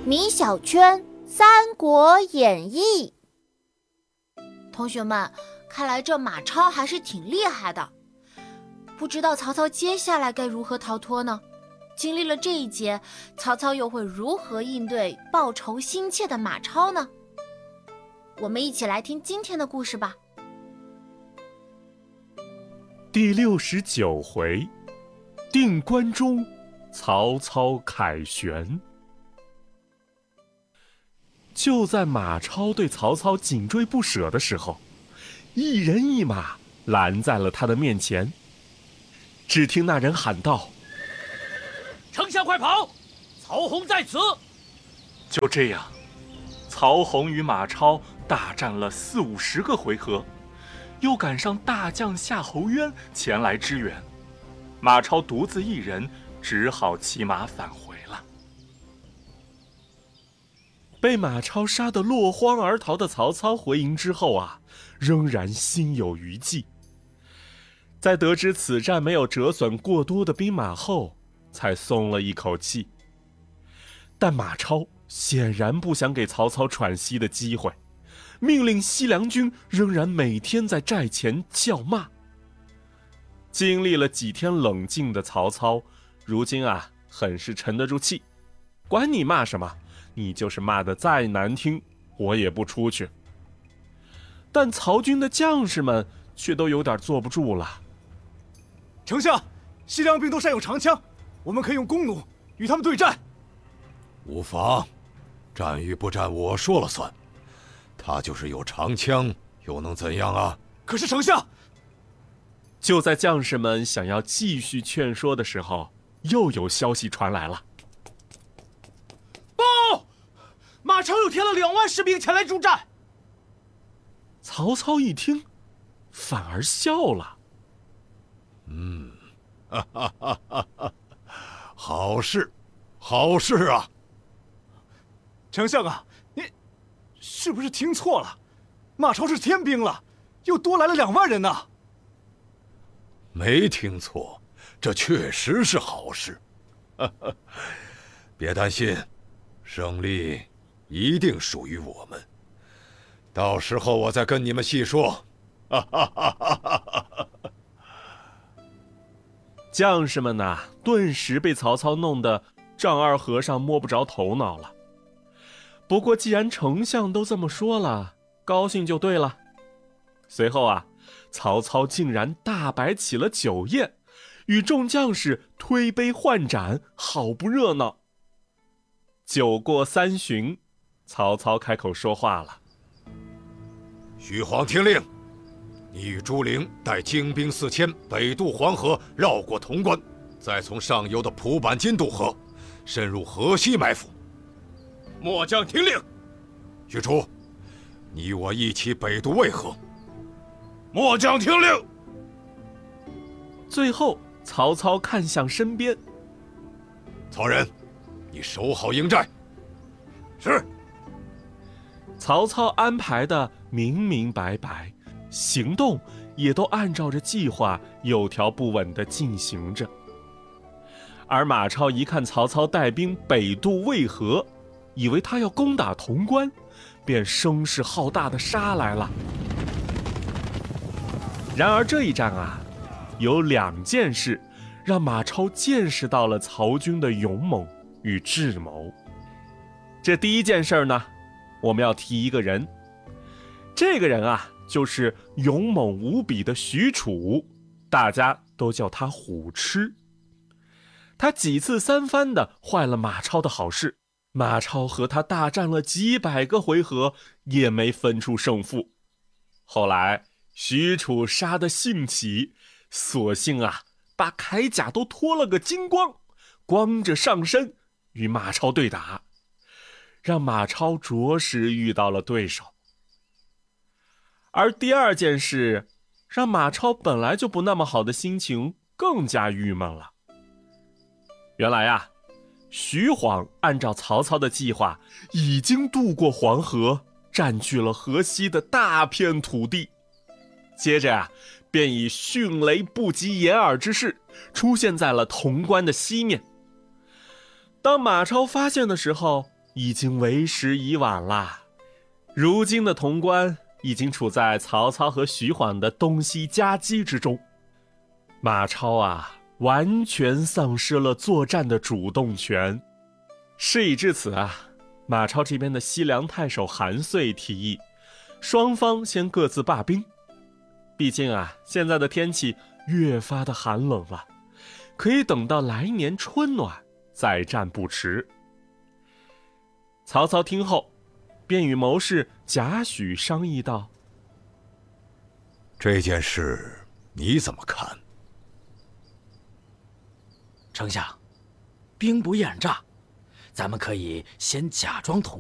米小圈《三国演义》。 同学们，看来这马超还是挺厉害的。不知道曹操接下来该如何逃脱呢？经历了这一劫，曹操又会如何应对报仇心切的马超呢？我们一起来听今天的故事吧。 第69回，定关中，曹操凯旋。就在马超对曹操紧追不舍的时候，一人一马拦在了他的面前。只听那人喊道：“ 丞相快跑，曹洪在此！” 就这样，曹洪与马超大战了40-50个回合，又赶上大将夏侯渊前来支援，马超独自一人，只好骑马返回了。被马超杀得落荒而逃的曹操回营之后啊，仍然心有余悸。在得知此战没有折损过多的兵马后，才松了一口气。但马超显然不想给曹操喘息的机会，命令西凉军仍然每天在寨前叫骂。经历了几天冷静的曹操，如今啊，很是沉得住气。管你骂什么，你就是骂得再难听，我也不出去。但曹军的将士们却都有点坐不住了。 丞相，西凉兵都善用长枪，我们可以用弓弩与他们对战。 无妨，战与不战我说了算。他就是有长枪，又能怎样啊？ 可是丞相…… 就在将士们想要继续劝说的时候，又有消息传来了。 报！马超又添了2万士兵前来助战。 曹操一听，反而笑了。 好事，好事啊！ 丞相啊，你是不是听错了？马超是天兵了，又多来了2万人呢。 没听错，这确实是好事。别担心，胜利一定属于我们。到时候我再跟你们细说。 将士们呐，顿时被曹操弄得丈二和尚摸不着头脑了。不过既然丞相都这么说了，高兴就对了。随后啊，曹操竟然大摆起了酒宴，与众将士推杯换盏，好不热闹。酒过3巡，曹操开口说话了：“ 徐晃听令，你与朱灵带精兵4000北渡黄河，绕过潼关，再从上游的蒲坂津渡河，深入河西埋伏。” 末将听令。 许褚，你我一起北渡渭河。 末将听令。 最后，曹操看向身边：“ 曹仁，你守好营寨。” 是。 曹操安排的明明白白，行动也都按照着计划有条不紊地进行着。而马超一看曹操带兵北渡渭河，以为他要攻打潼关，便声势浩大地杀来了。然而这一战啊，有2件事让马超见识到了曹军的勇猛与智谋。这第一件事呢，我们要提一个人。这个人啊，就是勇猛无比的许褚，大家都叫他虎痴。他几次3番的坏了马超的好事，马超和他大战了几百个回合，也没分出胜负。后来许褚杀得兴起，索性啊，把铠甲都脱了个精光，光着上身与马超对打，让马超着实遇到了对手。而第2件事，让马超本来就不那么好的心情更加郁闷了。原来啊，徐晃按照曹操的计划，已经渡过黄河，占据了河西的大片土地。接着啊，便以迅雷不及掩耳之势出现在了潼关的西面。当马超发现的时候， 已经为时已晚啦。如今的潼关已经处在曹操和徐晃的东西夹击之中，马超啊，完全丧失了作战的主动权。事已至此啊，马超这边的西凉太守韩遂提议，双方先各自罢兵。毕竟啊，现在的天气越发的寒冷了，可以等到来年春暖再战不迟。曹操听后，便与谋士贾诩商议道： 这件事你怎么看？ 丞相，兵不厌诈，咱们可以先假装同